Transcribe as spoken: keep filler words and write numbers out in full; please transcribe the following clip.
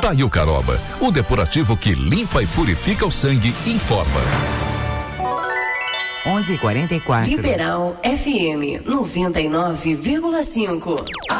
Daí o Caroba, o depurativo que limpa e purifica o sangue, informa. onze e quarenta e quatro. Liberal F M noventa e nove vírgula cinco. A